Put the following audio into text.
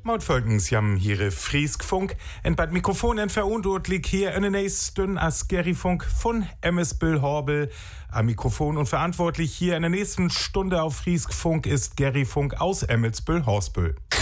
Mautfolgens jam hier Frieskfunk en bad Mikrofon en verantwortlich hier in den nächsten as Gerryfunk von Emmesbüll Horbel. Am Mikrofon und verantwortlich hier in der nächsten Stunde auf Frieskfunk ist Gerryfunk aus Emmelsbüll Horsbüll.